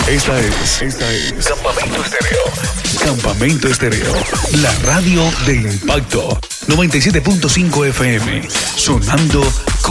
Esta es Campamento Estéreo. Campamento Estéreo, la radio del impacto. 97.5 FM, sonando